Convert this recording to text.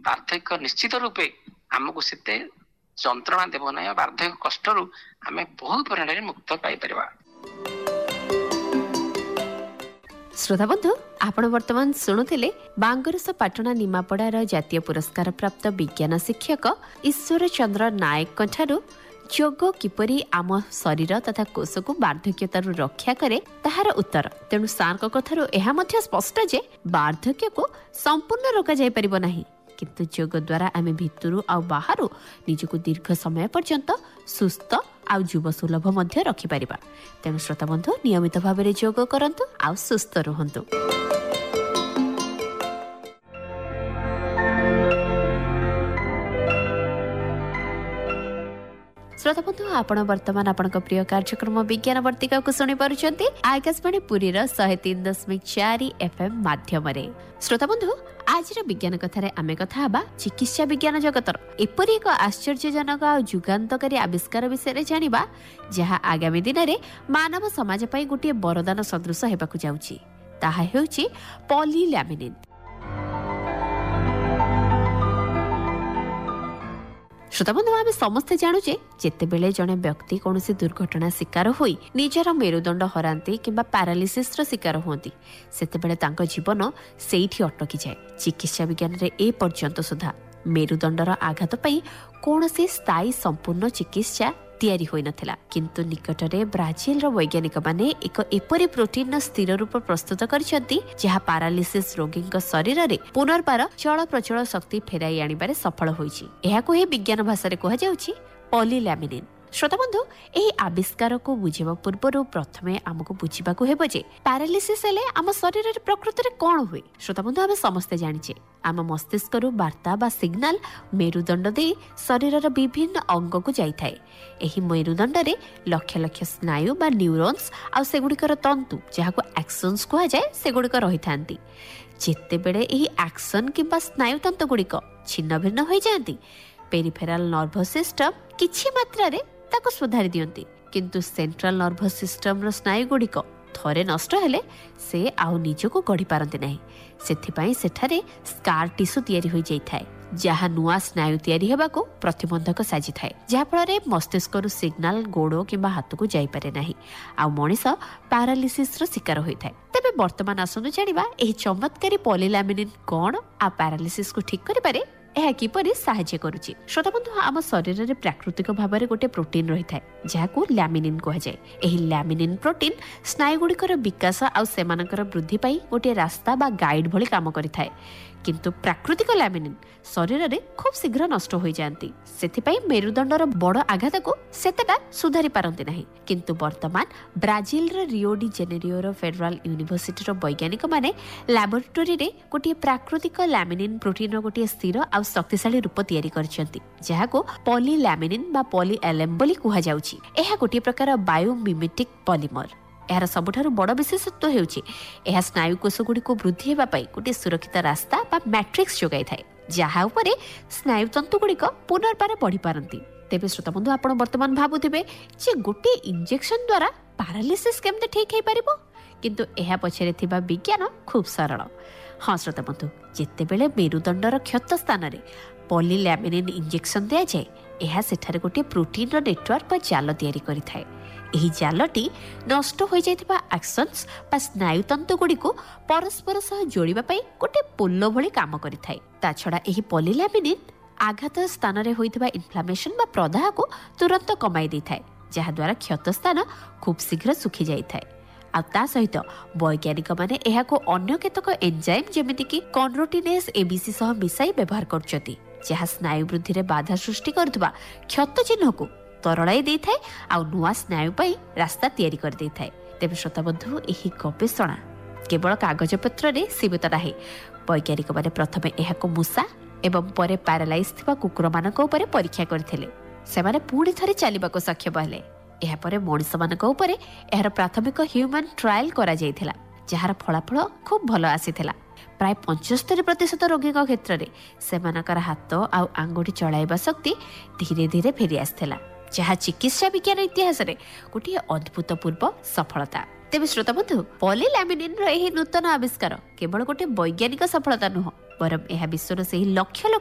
ବାର୍ଦ୍ଧକ୍ୟ ନିଶ୍ଚିତ ରୂପେ ଆମକୁ ସେତେ ଯନ୍ତ୍ରଣା ଦେବ ନାହିଁ। ବାର୍ଦ୍ଧକ୍ୟ କଷ୍ଟରୁ ଆମେ ବହୁ ପରିମାଣରେ ମୁକ୍ତ ପାଇପାରିବା। ଶ୍ରୋତା ବନ୍ଧୁ, ଆପଣ ବର୍ତ୍ତମାନ ଶୁଣୁଥିଲେ ବାଙ୍ଗରସପାଟଣା ନିମାପଡ଼ାର ଜାତୀୟ ପୁରସ୍କାର ପ୍ରାପ୍ତ ବିଜ୍ଞାନ ଶିକ୍ଷକ ଈଶ୍ୱର ଚନ୍ଦ୍ର ନାୟକଙ୍କ ଠାରୁ ଯୋଗ କିପରି ଆମ ଶରୀର ତଥା କୋଷକୁ ବାର୍ଦ୍ଧକ୍ୟତାରୁ ରକ୍ଷା କରେ ତାହାର ଉତ୍ତର। ତେଣୁ ସାର୍ଙ୍କ କଥାରୁ ଏହା ମଧ୍ୟ ସ୍ପଷ୍ଟ ଯେ ବାର୍ଦ୍ଧକ୍ୟକୁ ସମ୍ପୂର୍ଣ୍ଣ ରୋକାଯାଇପାରିବ ନାହିଁ, କିନ୍ତୁ ଯୋଗ ଦ୍ୱାରା ଆମେ ଭିତରୁ ଆଉ ବାହାରୁ ନିଜକୁ ଦୀର୍ଘ ସମୟ ପର୍ଯ୍ୟନ୍ତ ସୁସ୍ଥ ଆଉ ଯୁବ ସୁଲଭ ମଧ୍ୟ ରଖିପାରିବା। ତେଣୁ ଶ୍ରୋତା ବନ୍ଧୁ, ନିୟମିତ ଭାବରେ ଯୋଗ କରନ୍ତୁ ଆଉ ସୁସ୍ଥ ରୁହନ୍ତୁ। श्रोता बंधु, आपण वर्तमान आपणक प्रिय कार्यक्रम विज्ञान वर्तिका को शुणी पारुछंती आकाशवाणी पुरीर 103.4 FM माध्यम रे। श्रोता बंधु, आज विज्ञान कथार आम कथा हबा चिकित्सा विज्ञान जगतर एपरी एक आश्चर्यजनक और जुगान्तकारी आविष्कार विषय जानिबा जहा आगामी दिन में मानव समाज पई गोटे वरदान सदृश हेबाकु जाउची। ताहा हेउची पॉलीलैमिनिन। श्रोता बंधु, आम समस्ते जानुचे जेतेबेले जने व्यक्ति कौनसी दुर्घटना शिकार होई निजर मेरुदंड हरांती किंबा पैरालिसिस शिकार होती सेतेबेले तांको जीवन सेठी अटकी जाए। चिकित्सा विज्ञान रे ए पर्यंत सुधा मेरुदंडर आघात पई कौनसी स्थायी संपूर्ण चिकित्सा तैयारी होई नथिला, किंतु निकटरे ब्राजिल रो वैज्ञानिक माने एक एपरी प्रोटीन स्थिर रूप प्रस्तुत करिसंती जहा पैरालिसिस रोगीक शरीर रे पुनर्बार चल प्रचल शक्ति फेराई आनिबारे सफल होईछि। एहाको हे विज्ञान भाषा रे कहा जाउछि पॉलीलैमिनिन। श्रोता बंधु, एही आविष्कार को बुझिबा पूर्व प्रथमे आमको बुझिबाकू हेबो जे पैरालिसिस हेले आम शरीर रे प्रकृति रे कोन होय। श्रोता बंधु, आमे समस्ते जानिछे आम मस्तिष्क रु वार्ता बा सिग्नल मेरुदंड दे शरीर रो विभिन्न अंग को जाई थाए। एही मेरुदंड रे लक्ष लक्ष स्नायु बा न्यूरॉन्स आ सेगुडिकर तंतु जहाको एक्सन्स कुहा जाय सेगुडिक रहि थांती। जेतेबेले एही एक्सन किबा स्नायु तंतु गुडिक छिन्न भिन्न होई जांती, पेरिफेरल नर्वस सिस्टम किछि मात्रा रे ताको सुधारी दियंती, किंतु सेंट्रल नर्वस सिस्टम रो स्नायु गुडिक थरे नष्ट हेले से आउ निजको गढ़ी पारंती नाही। सेथिपाई सेठारे स्कार टिश्यू तयारी होई जाई थाए जहा नुआ स्नायु तयारी हेबाको प्रतिबंधक साजी थाए, जहा फଳରେ मस्तिष्क रु सिग्नल गोड़ो किंबा हाथ को जाई पारे नाही आ मनीष पैरालिसिस रो शिकार होई थाए। तबे वर्तमान आसनु जानिबा एही चमत्कारी पॉलीलैमिनिन कोन आ पैरालिसिस को ठीक करि पारे ଏହା କିପରି ସାହାଯ୍ୟ କରୁଛି। ଶ୍ରୋତା ବନ୍ଧୁ, ଆମ ଶରୀରରେ ପ୍ରାକୃତିକ ଭାବରେ ଗୋଟେ ପ୍ରୋଟିନ ରହିଥାଏ ଯାହାକୁ ଲ୍ୟାମିନିନ୍ କୁହାଯାଏ। ଏହି ଲ୍ୟାମିନିନ୍ ପ୍ରୋଟିନ ସ୍ନାୟୁ ଗୁଡ଼ିକର ବିକାଶ ଆଉ ସେମାନଙ୍କର ବୃଦ୍ଧି ପାଇଁ ଗୋଟିଏ ରାସ୍ତା ବା ଗାଇଡ୍ ଭଳି କାମ କରିଥାଏ, କିନ୍ତୁ ପ୍ରାକୃତିକ ଲ୍ୟାମିନିନ୍ ଶରୀରରେ ଖୁବ୍ ଶୀଘ୍ର ନଷ୍ଟ ହୋଇଯାଆନ୍ତି। ସେଥିପାଇଁ ମେରୁଦଣ୍ଡର ବଡ଼ ଆଘାତକୁ ସେତେଟା ସୁଧାରି ପାରନ୍ତି ନାହିଁ। କିନ୍ତୁ ବର୍ତ୍ତମାନ ବ୍ରାଜିଲର ରିଓ ଡି ଜେନେରିଓର ଫେଡେରାଲ ୟୁନିଭର୍ସିଟିର ବୈଜ୍ଞାନିକମାନେ ଲାବୋରେଟୋରୀରେ ଗୋଟିଏ ପ୍ରାକୃତିକ ଲ୍ୟାମିନିନ୍ ପ୍ରୋଟିନର ଗୋଟିଏ ସ୍ଥିର ଆଉ ଶକ୍ତିଶାଳୀ ରୂପ ତିଆରି କରିଛନ୍ତି ଯାହାକୁ ପଲିଲ୍ୟାମିନିନ୍ ବା ପଲିଏଲ୍ଏମ୍ ବୋଲି କୁହାଯାଉଛି। ଏହା ଗୋଟିଏ ପ୍ରକାର ବାୟୋମିମେଟିକ୍ ପଲିମର। ଏହାର ସବୁଠାରୁ ବଡ଼ ବିଶେଷତ୍ୱ ହେଉଛି ଏହା ସ୍ନାୟୁ କୋଷଗୁଡ଼ିକୁ ବୃଦ୍ଧି ହେବା ପାଇଁ ଗୋଟିଏ ସୁରକ୍ଷିତ ରାସ୍ତା ବା ମ୍ୟାଟ୍ରିକ୍ସ ଯୋଗାଇଥାଏ ଯାହା ଉପରେ ସ୍ନାୟୁ ତନ୍ତୁଗୁଡ଼ିକ ପୁନର୍ବାର ବଢ଼ିପାରନ୍ତି। ତେବେ ଶ୍ରୋତାବନ୍ଧୁ, ଆପଣ ବର୍ତ୍ତମାନ ଭାବୁଥିବେ ଯେ ଗୋଟିଏ ଇଞ୍ଜେକ୍ସନ ଦ୍ୱାରା ପାରାଲିସିସ୍ କେମିତି ଠିକ୍ ହେଇପାରିବ, କିନ୍ତୁ ଏହା ପଛରେ ଥିବା ବିଜ୍ଞାନ ଖୁବ୍ ସରଳ। ହଁ ଶ୍ରୋତାବନ୍ଧୁ, ଯେତେବେଳେ ମେରୁଦଣ୍ଡର କ୍ଷତ ସ୍ଥାନରେ ପଲିଲ୍ୟାମିନିନ୍ ଇଞ୍ଜେକ୍ସନ ଦିଆଯାଏ ଏହା ସେଠାରେ ଗୋଟିଏ ପ୍ରୋଟିନର ନେଟୱାର୍କ ବା ଜାଲ ତିଆରି କରିଥାଏ। ଏହି ଜାଲଟି ନଷ୍ଟ ହୋଇଯାଇଥିବା ଆକ୍ସନ୍ସ ବା ସ୍ନାୟୁତନ୍ତୁ ଗୁଡ଼ିକୁ ପରସ୍ପର ସହ ଯୋଡ଼ିବା ପାଇଁ ଗୋଟିଏ ପୋଲ ଭଳି କାମ କରିଥାଏ। ତା ଛଡ଼ା ଏହି ପଲିଲ୍ୟାମିନିନ୍ ଆଘାତ ସ୍ଥାନରେ ହୋଇଥିବା ଇନଫ୍ଲାମେସନ୍ ବା ପ୍ରଦାହକୁ ତୁରନ୍ତ କମାଇ ଦେଇଥାଏ, ଯାହାଦ୍ୱାରା କ୍ଷତ ସ୍ଥାନ ଖୁବ୍ ଶୀଘ୍ର ଶୁଖି ଯାଇଥାଏ। ଆଉ ତା ସହିତ ବୈଜ୍ଞାନିକମାନେ ଏହାକୁ ଅନ୍ୟ କେତେକ ଏନ୍ଜାଇମ୍ ଯେମିତିକି କନ୍ରୋଟିନେସ୍ ଏବିସି ସହ ମିଶାଇ ବ୍ୟବହାର କରୁଛନ୍ତି, ଯାହା ସ୍ନାୟୁ ବୃଦ୍ଧିରେ ବାଧା ସୃଷ୍ଟି କରୁଥିବା କ୍ଷତ ଚିହ୍ନକୁ ତରଳାଇ ଦେଇଥାଏ ଆଉ ନୂଆ ସ୍ନାୟୁ ପାଇଁ ରାସ୍ତା ତିଆରି କରିଦେଇଥାଏ। ତେବେ ଶ୍ରୋତାବନ୍ଧୁ, ଏହି ଗବେଷଣା କେବଳ କାଗଜପତ୍ରରେ ସୀମିତ ନାହିଁ। ବୈଜ୍ଞାନିକମାନେ ପ୍ରଥମେ ଏହାକୁ ମୂଷା ଏବଂ ପରେ ପ୍ୟାରାଲାଇଜ୍ ଥିବା କୁକୁରମାନଙ୍କ ଉପରେ ପରୀକ୍ଷା କରିଥିଲେ। ସେମାନେ ପୁଣି ଥରେ ଚାଲିବାକୁ ସକ୍ଷମ ହେଲେ। ଏହାପରେ ମଣିଷମାନଙ୍କ ଉପରେ ଏହାର ପ୍ରାଥମିକ ହ୍ୟୁମାନ୍ ଟ୍ରାଏଲ୍ କରାଯାଇଥିଲା, ଯାହାର ଫଳାଫଳ ଖୁବ୍ ଭଲ ଆସିଥିଲା। ପ୍ରାୟ 75% ରୋଗୀଙ୍କ କ୍ଷେତ୍ରରେ ସେମାନଙ୍କର ହାତ ଆଉ ଆଙ୍ଗୁଠି ଚଳାଇବା ଶକ୍ତି ଧୀରେ ଧୀରେ ଫେରି ଆସିଥିଲା, ଯାହା ଚିକିତ୍ସା ବିଜ୍ଞାନ ଇତିହାସରେ ଗୋଟିଏ ଅଦ୍ଭୁତପୂର୍ବ ସଫଳତା। ତେବେ ଶ୍ରୋତାବନ୍ଧୁ, ପଲିଲ୍ୟାମିନିନ୍ର ଏହି ନୂତନ ଆବିଷ୍କାର କେବଳ ଗୋଟିଏ ବୈଜ୍ଞାନିକ ସଫଳତା ନୁହଁ, ବରଂ ଏହା ବିଶ୍ୱର ସେହି ଲକ୍ଷ ଲକ୍ଷ